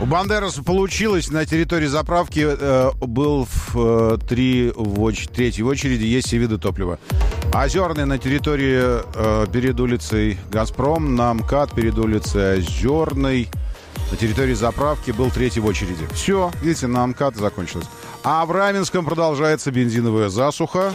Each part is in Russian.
У Бандераса получилось. На территории заправки был в третьей очереди. Есть все виды топлива. Озерный на территории перед улицей Газпром. На МКАД перед улицей Озерной. На территории заправки был третий в очереди. Все, видите, на МКАД закончилось. А в Раменском продолжается бензиновая засуха.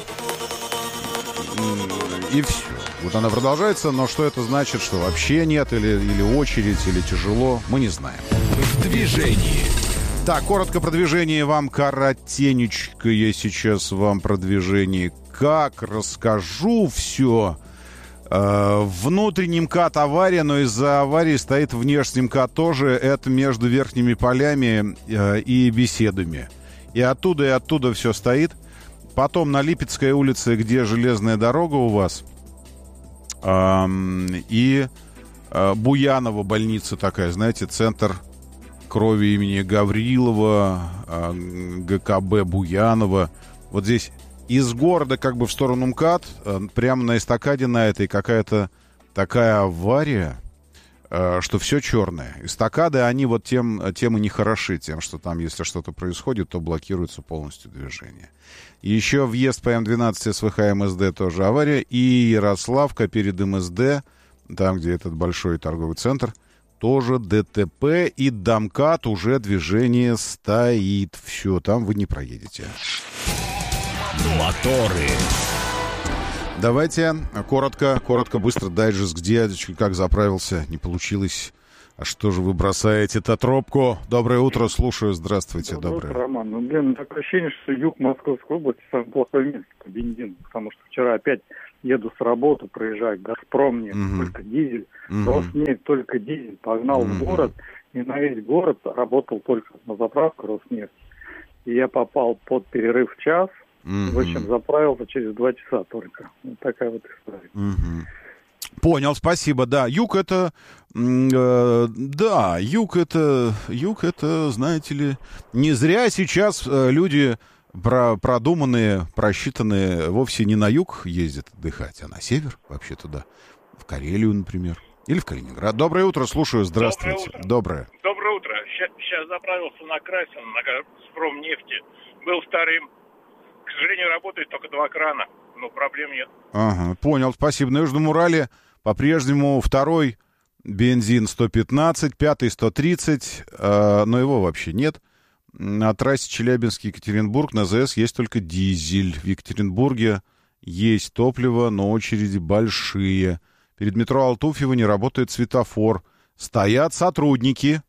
И все. Вот она продолжается, но что это значит, что вообще нет, или очередь, или тяжело, мы не знаем. В движении. Так, коротко про движение вам, коротенечко я сейчас вам про движение как расскажу все. Внутренний МКАД авария, но из-за аварии стоит внешний МКАД тоже. Это между верхними полями и беседами. И оттуда все стоит. Потом на Липецкой улице, где железная дорога у вас, и Буянова больница такая, знаете, центр крови имени Гаврилова, ГКБ Буянова. Вот здесь из города как бы в сторону МКАД, прямо на эстакаде на этой какая-то такая авария, что все черное. Эстакады, они вот тем и не хороши, тем, что там, если что-то происходит, то блокируется полностью движение. И еще въезд по М12 СВХ МСД тоже авария. И Ярославка перед МСД, там, где этот большой торговый центр, тоже ДТП. И до МКАД уже движение стоит. Все, там вы не проедете. Моторы. Давайте коротко, быстро дайджест, где, как заправился, не получилось. А что же вы бросаете-то трубку? Доброе утро, слушаю, здравствуйте. Доброе утро, Роман. Ну, такое ощущение, что юг Московской области самое плохое место по бензину, потому что вчера опять еду с работы, проезжаю Газпром, нет, только дизель, Роснефть, только дизель, погнал в город, и на весь город работал только на заправку Роснефть. И я попал под перерыв в час, в общем, заправился через 2 часа только. Вот такая вот история. Понял, спасибо, да. Юг это, знаете ли, не зря сейчас люди продуманные, просчитанные, вовсе не на юг ездят отдыхать, а на север, вообще туда, в Карелию, например, или в Калининград. Доброе утро, слушаю, здравствуйте. Доброе утро. Сейчас заправился на Красина, на Газпромнефти. Был вторым. К сожалению, работает только 2 крана, но проблем нет. Ага, понял, спасибо. На Южном Урале по-прежнему второй бензин 115, пятый 130, но его вообще нет. На трассе Челябинск-Екатеринбург на ЗС есть только дизель. В Екатеринбурге есть топливо, но очереди большие. Перед метро Алтуфьево не работает светофор. Стоят сотрудники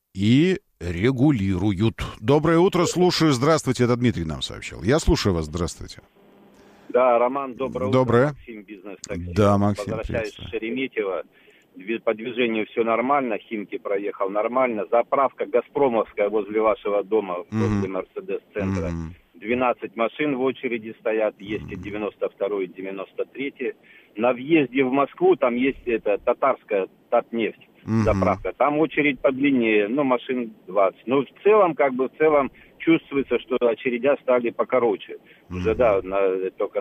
и регулируют. Доброе утро, слушаю. Здравствуйте, это Дмитрий нам сообщил. Я слушаю вас, здравствуйте. Да, Роман, доброе утро. Максим, бизнес-такси. Да, Максим, возвращаюсь с Шереметьево. По движению все нормально, Химки проехал нормально. Заправка Газпромовская возле вашего дома, возле Мерседес-центра. 12 машин в очереди стоят, есть и 92-й, и 93-й. На въезде в Москву там есть татарская Татнефть. Заправка. Там очередь подлиннее, машин 20. Но в целом чувствуется, что очередя стали покороче. Уже, только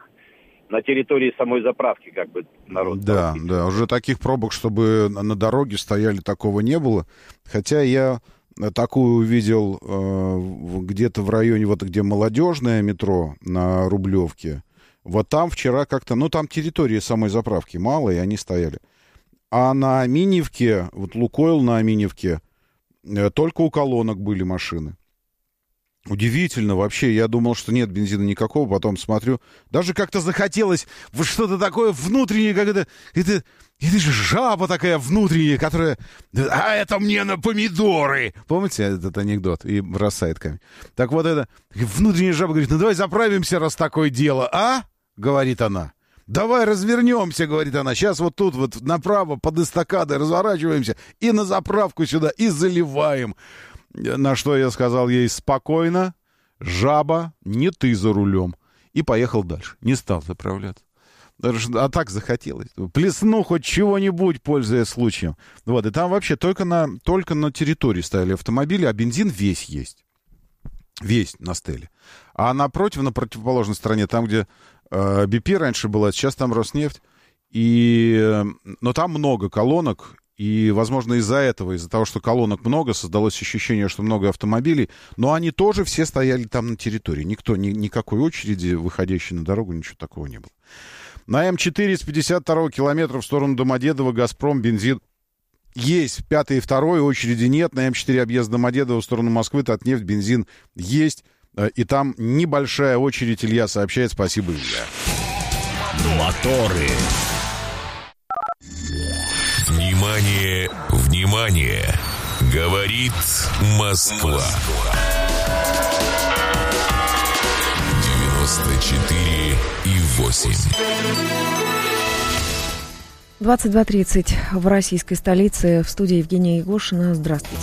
на территории самой заправки народ. Да, уже таких пробок, чтобы на дороге стояли, такого не было. Хотя я такую увидел где-то в районе, вот где молодежное метро на Рублевке. Вот там вчера как-то, там территории самой заправки мало, и они стояли. А на Аминьевке, вот Лукойл на Аминьевке, только у колонок были машины. Удивительно вообще. Я думал, что нет бензина никакого, потом смотрю. Даже как-то захотелось что-то такое внутреннее, как это же жаба такая внутренняя, которая... А это мне на помидоры! Помните этот анекдот? И бросает камень. Так вот это... Внутренняя жаба говорит, давай заправимся, раз такое дело, а? Говорит она. Давай развернемся, говорит она. Сейчас вот тут вот направо под эстакадой разворачиваемся и на заправку сюда и заливаем. На что я сказал ей спокойно, жаба, не ты за рулем. И поехал дальше. Не стал заправляться. А так захотелось. Плесну хоть чего-нибудь, пользуясь случаем. Вот, и там вообще только на территории стояли автомобили, а бензин весь есть. Весь на стеле. А напротив, на противоположной стороне, там, где BP раньше была, сейчас там Роснефть. Но там много колонок, И, возможно, из-за того, что колонок много, создалось ощущение, что много автомобилей. Но они тоже все стояли там на территории. Никакой очереди, выходящей на дорогу, ничего такого не было. На М4 с 52-го километра в сторону Домодедово «Газпром» бензин есть. 5-й и 2-й очереди нет. На М4 объезд Домодедово в сторону Москвы «Татнефть» бензин есть. И там небольшая очередь. Илья сообщает. Спасибо, Илья. Моторы. Внимание, внимание! Говорит Москва. 94,8. 22:30 в российской столице. В студии Евгения Егошина. Здравствуйте.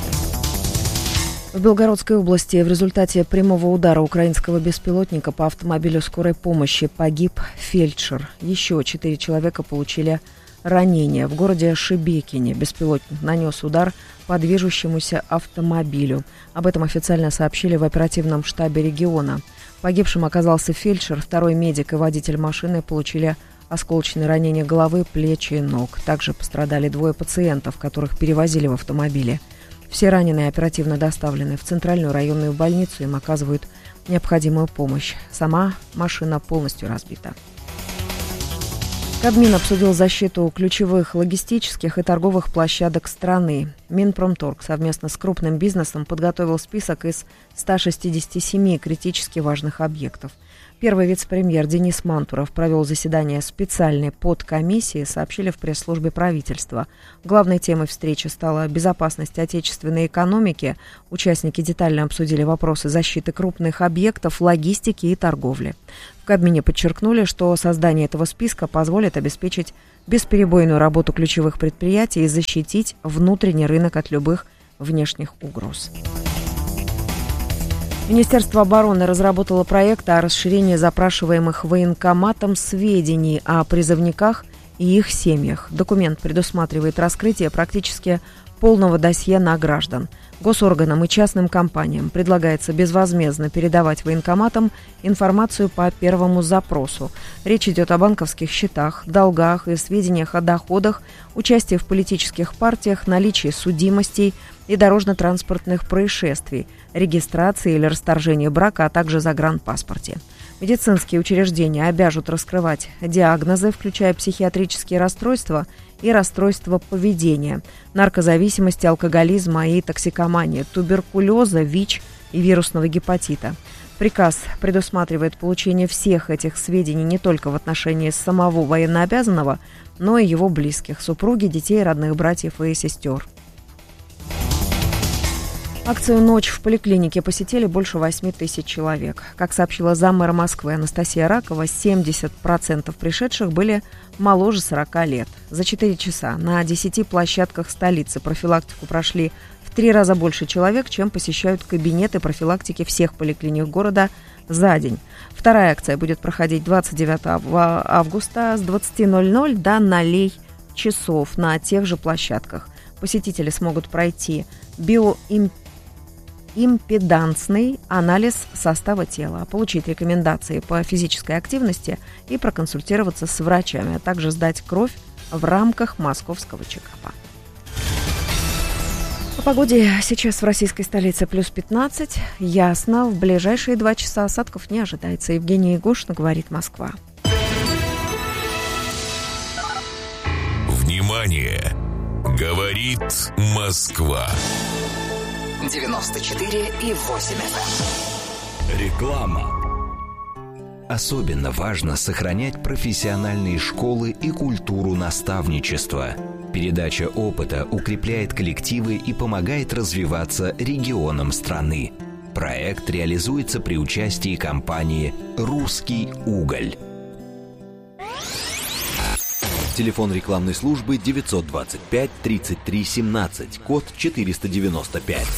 В Белгородской области в результате прямого удара украинского беспилотника по автомобилю скорой помощи погиб фельдшер. Еще 4 человека получили ранения. В городе Шебекине беспилотник нанес удар по движущемуся автомобилю. Об этом официально сообщили в оперативном штабе региона. Погибшим оказался фельдшер, второй медик и водитель машины получили осколочные ранения головы, плеч и ног. Также пострадали 2 пациентов, которых перевозили в автомобиле. Все раненые оперативно доставлены в центральную районную больницу, им оказывают необходимую помощь. Сама машина полностью разбита. Кабмин обсудил защиту ключевых логистических и торговых площадок страны. Минпромторг совместно с крупным бизнесом подготовил список из 167 критически важных объектов. Первый вице-премьер Денис Мантуров провел заседание специальной подкомиссии, сообщили в пресс-службе правительства. Главной темой встречи стала безопасность отечественной экономики. Участники детально обсудили вопросы защиты крупных объектов, логистики и торговли. В Кабмине подчеркнули, что создание этого списка позволит обеспечить бесперебойную работу ключевых предприятий и защитить внутренний рынок от любых внешних угроз. Министерство обороны разработало проект о расширении запрашиваемых военкоматом сведений о призывниках и их семьях. Документ предусматривает раскрытие практически полного досье на граждан. Госорганам и частным компаниям предлагается безвозмездно передавать военкоматам информацию по первому запросу. Речь идет о банковских счетах, долгах и сведениях о доходах, участии в политических партиях, наличии судимостей и дорожно-транспортных происшествий, регистрации или расторжении брака, а также загранпаспорте. Медицинские учреждения обяжут раскрывать диагнозы, включая психиатрические расстройства и расстройства поведения, наркозависимости, алкоголизма и токсикомании, туберкулеза, ВИЧ и вирусного гепатита. Приказ предусматривает получение всех этих сведений не только в отношении самого военнообязанного, но и его близких, супруги, детей, родных братьев и сестер. Акцию «Ночь» в поликлинике посетили больше 8 тысяч человек. Как сообщила заммэра Москвы Анастасия Ракова, 70% пришедших были моложе 40 лет. За 4 часа на 10 площадках столицы профилактику прошли в 3 раза больше человек, чем посещают кабинеты профилактики всех поликлиник города за день. Вторая акция будет проходить 29 августа с 20:00 до 0 часов на тех же площадках. Посетители смогут пройти импедансный анализ состава тела, получить рекомендации по физической активности и проконсультироваться с врачами, а также сдать кровь в рамках московского чекапа. По погоде сейчас в российской столице плюс 15. Ясно. В ближайшие 2 часа осадков не ожидается. Евгения Егошина, говорит Москва. Внимание! Говорит Москва. 94,8 FM. Реклама. Особенно важно сохранять профессиональные школы и культуру наставничества. Передача опыта укрепляет коллективы и помогает развиваться регионам страны. Проект реализуется при участии компании «Русский уголь». Телефон рекламной службы 925 33 17, код 495.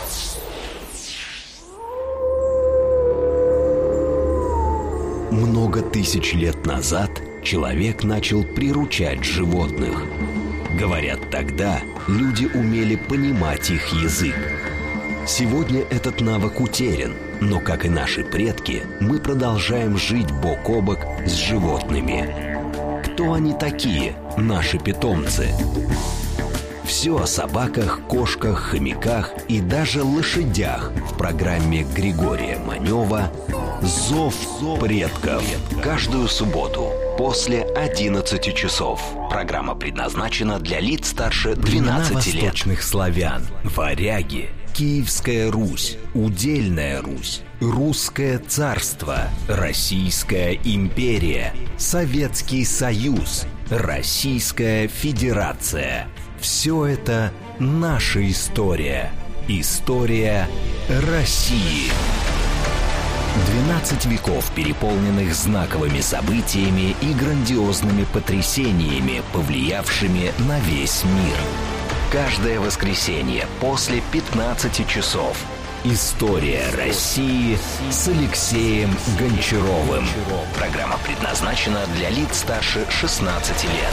Много тысяч лет назад человек начал приручать животных. Говорят, тогда люди умели понимать их язык. Сегодня этот навык утерян, но, как и наши предки, мы продолжаем жить бок о бок с животными. Кто они такие, наши питомцы? Все о собаках, кошках, хомяках и даже лошадях в программе Григория Манева «Зов предков». Каждую субботу после 11 часов. Программа предназначена для лиц старше 12 лет. Восточных славян, варяги, Киевская Русь, Удельная Русь, Русское царство, Российская империя, Советский Союз, Российская Федерация. Все это наша история. История России. 12 веков, переполненных знаковыми событиями и грандиозными потрясениями, повлиявшими на весь мир. Каждое воскресенье после 15 часов. История России с Алексеем Гончаровым. Программа предназначена для лиц старше 16 лет.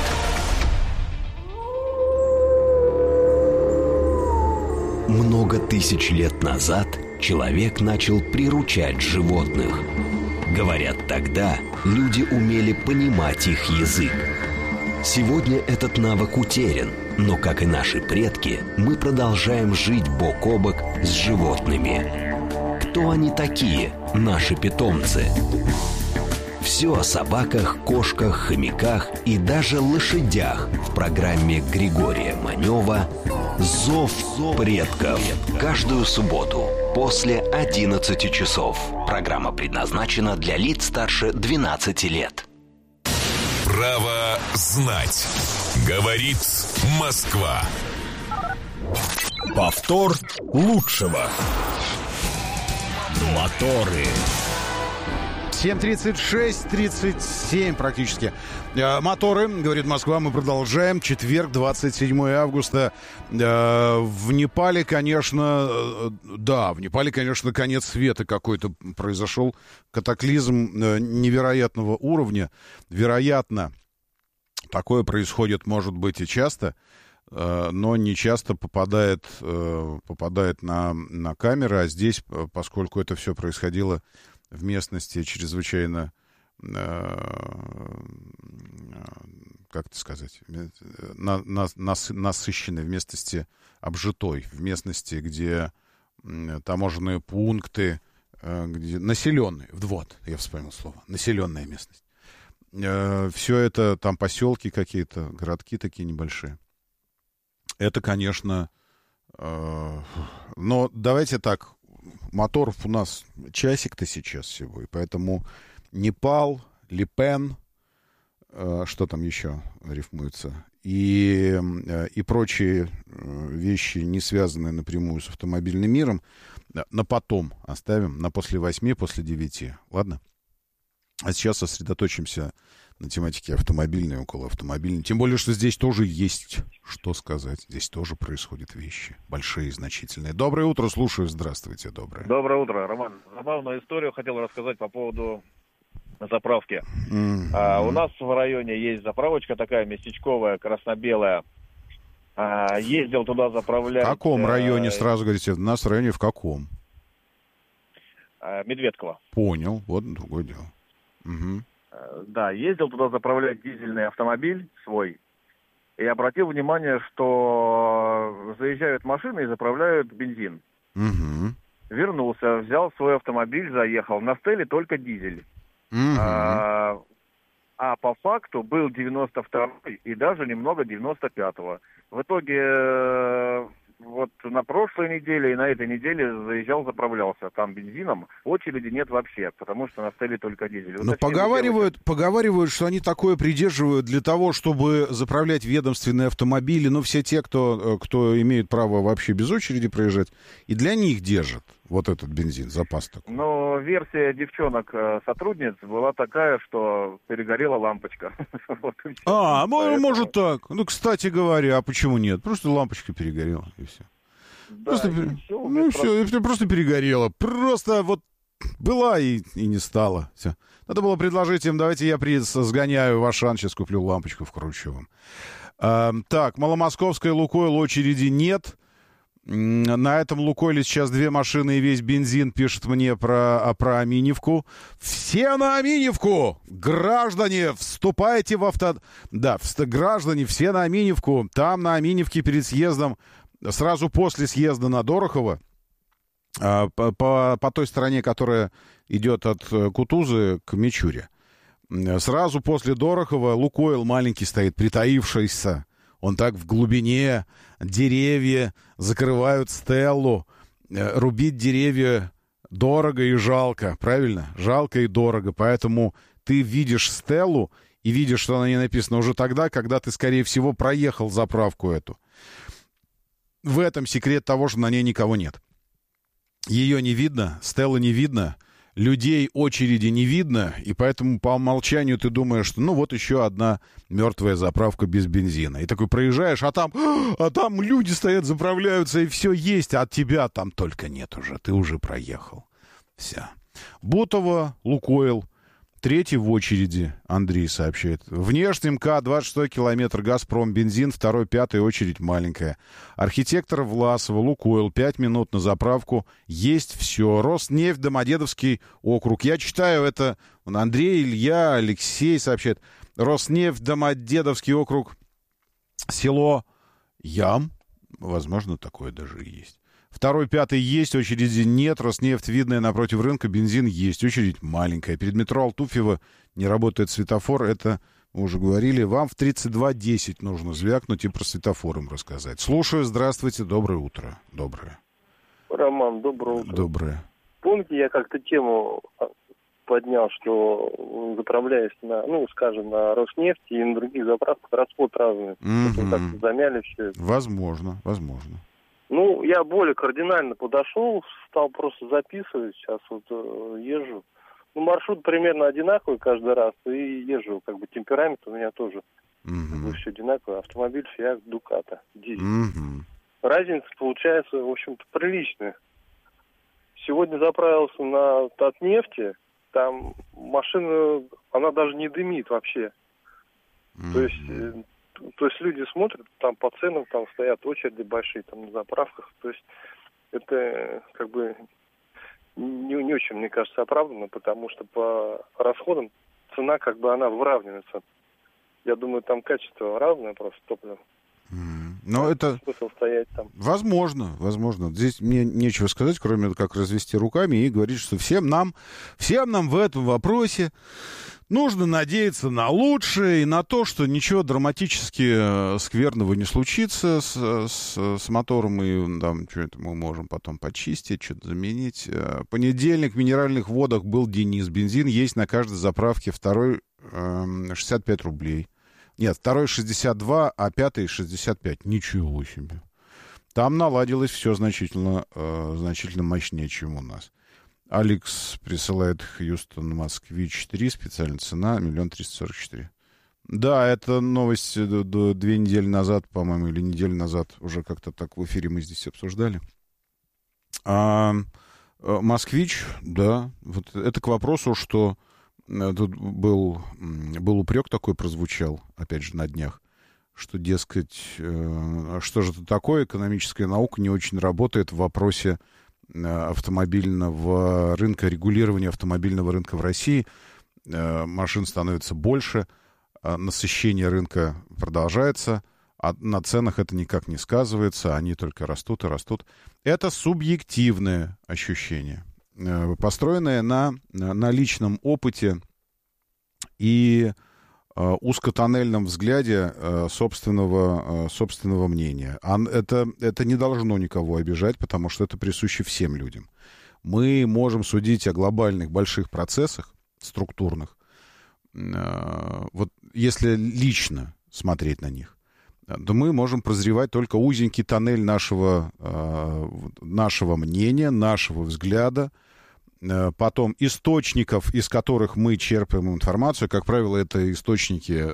Много тысяч лет назад человек начал приручать животных. Говорят, тогда люди умели понимать их язык. Сегодня этот навык утерян, но, как и наши предки, мы продолжаем жить бок о бок с животными. Кто они такие, наши питомцы? Все о собаках, кошках, хомяках и даже лошадях в программе Григория Манева «Зов предков». Каждую субботу после 11 часов. Программа предназначена для лиц старше 12 лет. Право знать. Говорит Москва. Повтор лучшего. Моторы. 7:36, 37 практически. Моторы, говорит Москва, мы продолжаем. Четверг, 27 августа. В Непале, конечно, конец света какой-то произошел. Катаклизм невероятного уровня. Вероятно, такое происходит, может быть, и часто, но не часто попадает на камеры. А здесь, поскольку это все происходило в местности чрезвычайно, как это сказать, насыщенной, в местности обжитой, в местности, где таможенные пункты, где населенные, вот, я вспомнил слово, населенная местность. Все это, там поселки какие-то, городки такие небольшие. Это, конечно, но давайте так, моторов у нас часик-то сейчас всего, и поэтому Непал, Липен, что там еще рифмуется, и прочие вещи, не связанные напрямую с автомобильным миром, на потом оставим, на после 8, после 9, ладно? А сейчас сосредоточимся на тематике автомобильной, околоавтомобильной. Тем более, что здесь тоже есть что сказать. Здесь тоже происходят вещи большие и значительные. Доброе утро, слушаю. Здравствуйте, доброе. Доброе утро, Роман. Забавную историю хотел рассказать по поводу заправки. У нас в районе есть заправочка такая местечковая, красно-белая. Ездил туда заправлять... В каком районе, сразу говорите? У нас в районе в каком? Медведково. Понял, вот другое дело. Угу. Да, ездил туда заправлять дизельный автомобиль свой. И обратил внимание, что заезжают машины и заправляют бензин. Угу. Вернулся, взял свой автомобиль, заехал. На стеле только дизель. Угу. А по факту был 92-й и даже немного 95-го. В итоге вот на прошлой неделе и на этой неделе заезжал, заправлялся там бензином. Очереди нет вообще, потому что на стеле только дизель. Но поговаривают, что они такое придерживают для того, чтобы заправлять ведомственные автомобили. Ну, все те, кто имеет право вообще без очереди проезжать, и для них держат вот этот бензин, запас такой. Но версия девчонок-сотрудниц была такая, что перегорела лампочка. Может так. Ну, кстати говоря, а почему нет? Просто лампочка перегорела, и все. Просто перегорела. Просто вот была и не стала. Все. Надо было предложить им, давайте я сгоняю в Ашан, сейчас куплю лампочку, вкручу вам. Так, Маломосковская, Лукойл, очереди нет. На этом Лукойле сейчас 2 машины и весь бензин, пишет мне про Аминевку. Все на Аминевку! Граждане, вступайте в авто... Да, граждане, все на Аминевку. Там на Аминевке перед съездом, сразу после съезда на Дорохово, по той стороне, которая идет от Кутузы к Мичуре. Сразу после Дорохова Лукойл маленький стоит, притаившийся. Он так в глубине, деревья закрывают стеллу. Рубить деревья дорого и жалко, правильно? Жалко и дорого. Поэтому ты видишь стеллу и видишь, что на ней написано уже тогда, когда ты, скорее всего, проехал заправку эту. В этом секрет того, что на ней никого нет. Ее не видно, стеллы не видно, людей очереди не видно, и поэтому по умолчанию ты думаешь, что ну вот еще одна мертвая заправка без бензина. И такой проезжаешь, а там люди стоят, заправляются, и все есть, а от тебя там только нет уже, ты уже проехал. Все. Бутово, Лукойл, 3-й в очереди, Андрей сообщает. Внешний МК, 26 километр, Газпром, бензин, 2-й, 5-й очередь маленькая. Архитектор Власова, Лукойл, 5 минут на заправку, есть все. Роснефть, Домодедовский округ. Я читаю это, Андрей, Илья, Алексей сообщает. Роснефть, Домодедовский округ, село Ям, возможно, такое даже и есть. 2-й, 5-й есть, очереди нет. Роснефть, видная напротив рынка, бензин есть, очередь маленькая. Перед метро Алтуфьево не работает светофор, это мы уже говорили. Вам в 32:10 нужно звякнуть и про светофор им рассказать. Слушаю, здравствуйте, доброе утро. Доброе. Роман, доброе утро. Доброе. Помните, я как-то тему поднял, что заправляясь на, скажем, на Роснефти и на других заправках, расход разный. Угу. Как-то замяли все это. Возможно. Я более кардинально подошел, стал просто записывать, сейчас вот езжу. Маршрут примерно одинаковый каждый раз, и езжу, темперамент у меня тоже все одинаковый. Автомобиль Fiat Ducato, дизель. Разница получается, в общем-то, приличная. Сегодня заправился на Татнефти, там машина, она даже не дымит вообще. То есть люди смотрят, там по ценам, там стоят очереди большие, там на заправках. То есть это не очень, мне кажется, оправданно, потому что по расходам цена она выравнивается. Я думаю, там качество разное просто топлива. Но это смысл стоять там. Возможно. Здесь мне нечего сказать, кроме как развести руками и говорить, что всем нам в этом вопросе нужно надеяться на лучшее и на то, что ничего драматически скверного не случится с мотором, и там что-то мы можем потом почистить, что-то заменить. Понедельник в Минеральных водах был Денис. Бензин есть на каждой заправке. 2-й 65 рублей. Нет, 2-й 62, а 5-й 65. Ничего себе. Там наладилось все значительно мощнее, чем у нас. Алекс присылает Хьюстон Москвич 3, специальная цена 1 344 000. Да, это новость 2 недели назад, по-моему, или неделю назад уже как-то так в эфире мы здесь обсуждали. Москвич, да, вот это к вопросу, что тут был упрек такой прозвучал, опять же, на днях, что, дескать, что же это такое, экономическая наука не очень работает в вопросе автомобильного рынка, регулирования автомобильного рынка в России. Машин становится больше, насыщение рынка продолжается, а на ценах это никак не сказывается, они только растут и растут. Это субъективное ощущение, построенное на личном опыте и узкотоннельном взгляде собственного мнения. Это не должно никого обижать, потому что это присуще всем людям. Мы можем судить о глобальных больших процессах структурных, вот если лично смотреть на них, то мы можем прозревать только узенький тоннель нашего мнения, нашего взгляда, потом источников, из которых мы черпаем информацию. Как правило, это источники,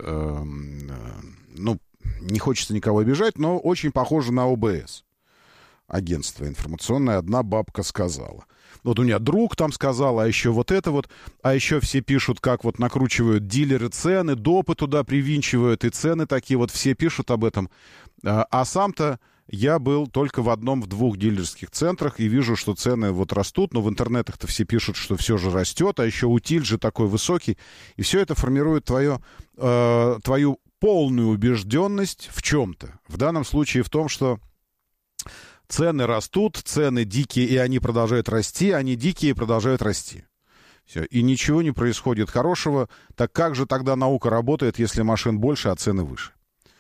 не хочется никого обижать, но очень похожи на ОБС. Агентство информационное. Одна бабка сказала. Вот у меня друг там сказал, а еще вот это вот. А еще все пишут, как вот накручивают дилеры цены, допы туда привинчивают, и цены такие вот, все пишут об этом. А сам-то Я был только в 2 дилерских центрах и вижу, что цены вот растут, но в интернетах-то все пишут, что все же растет, а еще утиль же такой высокий. И все это формирует твою полную убежденность в чем-то. В данном случае в том, что цены растут, цены дикие, и они продолжают расти, они дикие и продолжают расти. Все. И ничего не происходит хорошего. Так как же тогда наука работает, если машин больше, а цены выше?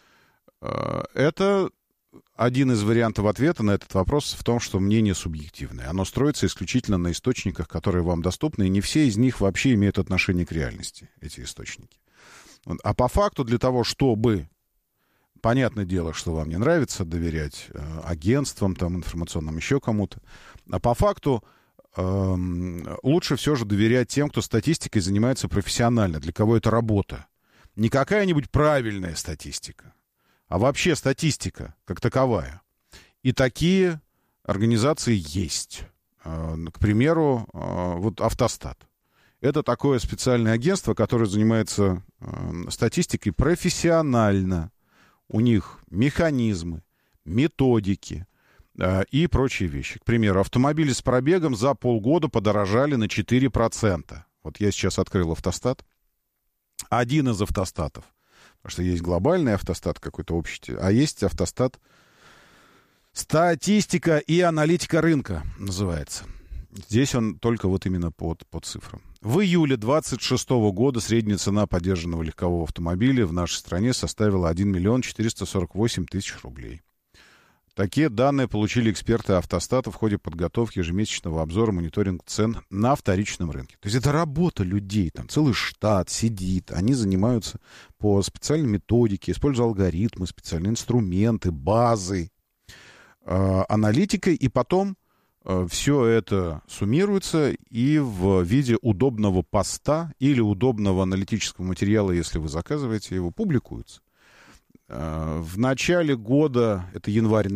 Это один из вариантов ответа на этот вопрос в том, что мнение субъективное. Оно строится исключительно на источниках, которые вам доступны, и не все из них вообще имеют отношение к реальности, эти источники. А по факту для того, чтобы... Понятное дело, что вам не нравится доверять агентствам, там, информационным, еще кому-то. А по факту лучше все же доверять тем, кто статистикой занимается профессионально, для кого это работа. Не какая-нибудь правильная статистика, а вообще статистика как таковая. И такие организации есть. К примеру, вот Автостат. Это такое специальное агентство, которое занимается статистикой профессионально. У них механизмы, методики и прочие вещи. К примеру, автомобили с пробегом за полгода подорожали на 4%. Вот я сейчас открыл Автостат. Один из автостатов. Потому что есть глобальный автостат какой-то общий, а есть автостат «Статистика и аналитика рынка» называется. Здесь он только вот именно по цифрам. В июле 2026 года средняя цена подержанного легкового автомобиля в нашей стране составила 1 448 000 рублей. Такие данные получили эксперты Автостата в ходе подготовки ежемесячного обзора мониторинга цен на вторичном рынке. То есть это работа людей, там целый штат сидит, они занимаются по специальной методике, используя алгоритмы, специальные инструменты, базы, аналитикой, и потом все это суммируется и в виде удобного поста или удобного аналитического материала, если вы заказываете его, публикуется. В начале года, это январь